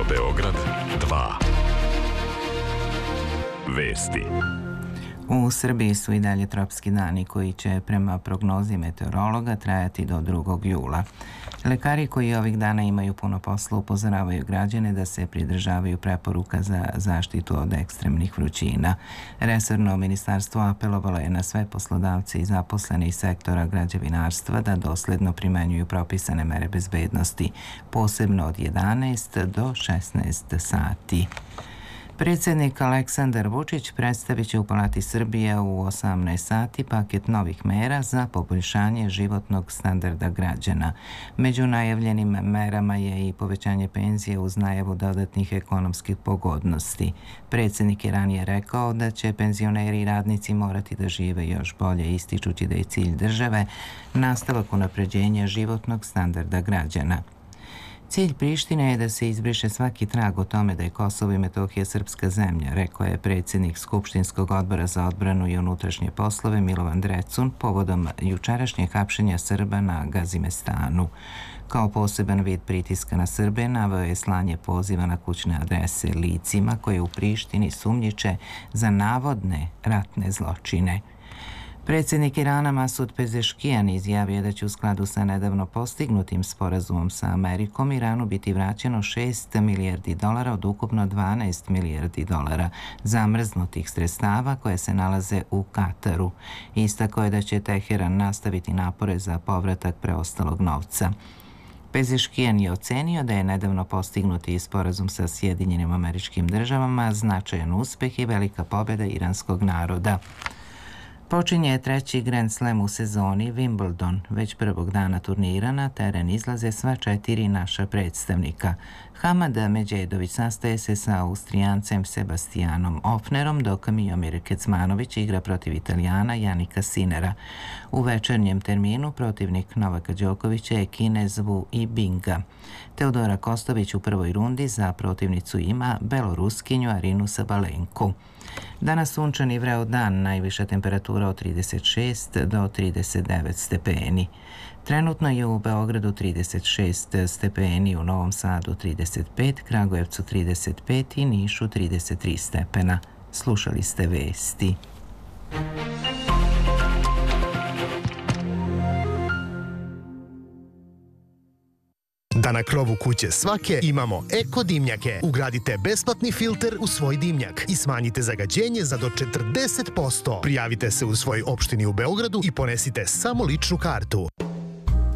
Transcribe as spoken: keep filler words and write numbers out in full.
Radio Beograd dva. Vesti. U Srbiji su i dalje tropski dani koji će prema prognozi meteorologa trajati do drugog jula. Lekari koji ovih dana imaju puno posla upozoravaju građane da se pridržavaju preporuka za zaštitu od ekstremnih vrućina. Resorno ministarstvo apelovalo je na sve poslodavce i zaposlene iz sektora građevinarstva da dosledno primenjuju propisane mere bezbednosti, posebno od jedanaest do šesnaest sati. Predsjednik Aleksandar Vučić predstavit će u Palati Srbije u osamnaest sati paket novih mera za poboljšanje životnog standarda građana. Među najavljenim merama je i povećanje penzije uz najavu dodatnih ekonomskih pogodnosti. Predsjednik je ranije rekao da će penzioneri i radnici morati da žive još bolje, ističući da je cilj države nastavak unapređenja životnog standarda građana. Cilj Prištine je da se izbriše svaki trag o tome da je Kosovo i Metohija srpska zemlja, rekao je predsjednik Skupštinskog odbora za odbranu i unutrašnje poslove Milovan Drecun povodom jučerašnjeg hapšenja Srba na Gazimestanu. Kao poseban vid pritiska na Srbe naveo je slanje poziva na kućne adrese licima koje u Prištini sumnjiče za navodne ratne zločine. Predsjednik Irana Masud Pezeškijan izjavio da će u skladu sa nedavno postignutim sporazumom sa Amerikom Iranu biti vraćeno šest milijardi dolara od ukupno dvanaest milijardi dolara zamrznutih sredstava koje se nalaze u Kataru. Istakao je da će Teheran nastaviti napore za povratak preostalog novca. Pezeškijan je ocenio da je nedavno postignuti sporazum sa Sjedinjenim Američkim Državama značajan uspeh i velika pobjeda iranskog naroda. Počinje treći Grand Slam u sezoni Wimbledon. Već prvog dana turnira na teren izlaze sva četiri naša predstavnika. Hamad Međedović sastaje se sa Austrijancem Sebastianom Ofnerom, dok Miomir Kecmanović igra protiv Italijana Janika Sinera. U večernjem terminu protivnik Novaka Đokovića je Kinez Wu Yibinga. Teodora Kostović u prvoj rundi za protivnicu ima Beloruskinju Arinu Sabalenku. Danas sunčan i vreo dan, najviša temperatura od trideset šest do trideset devet stepeni. Trenutno je u Beogradu trideset šest stepeni, u Novom Sadu trideset pet, Kragujevcu trideset pet i Nišu trideset tri stepena. Slušali ste vesti. Da na krovu kuće svake imamo eko dimnjake. Ugradite besplatni filter u svoj dimnjak i smanjite zagađenje za do četrdeset posto. Prijavite se u svojoj opštini u Beogradu i ponesite samo ličnu kartu.